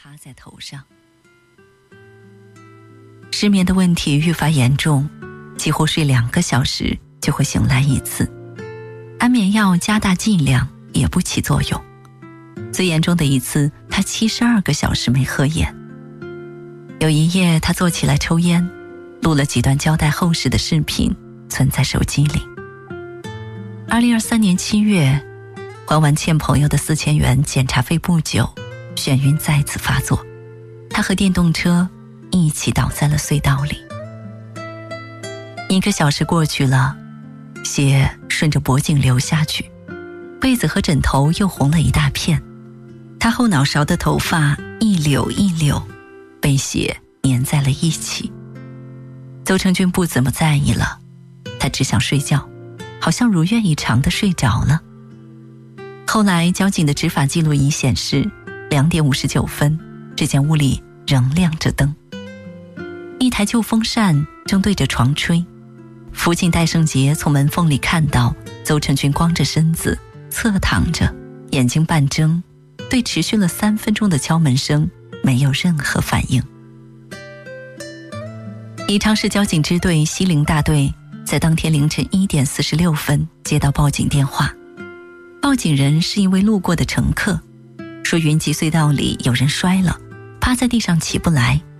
趴在头上。失眠的问题愈发严重，几乎睡2个小时就会醒来一次，安眠药加大剂量也不起作用。最严重的一次，他72个小时没合眼。有一夜，他坐起来抽烟，录了几段交代后事的视频，存在手机里。2023年7月，还完欠朋友的4000元检查费不久，眩晕再次发作，他和电动车一起倒在了隧道里。1个小时过去了，血顺着脖颈流下去，被子和枕头又红了一大片，他后脑勺的头发一绺一绺，被血粘在了一起。邹成军不怎么在意了，他只想睡觉，好像如愿以偿地睡着了。后来交警的执法记录仪显示，2点59分，这间屋里仍亮着灯，一台旧风扇正对着床吹。辅警戴胜杰从门缝里看到邹成军光着身子侧躺着，眼睛半睁，对持续了3分钟的敲门声没有任何反应。宜昌市交警支队西陵大队在当天凌晨1点46分接到报警电话，报警人是一位路过的乘客，说云集隧道里有人摔了，趴在地上起不来，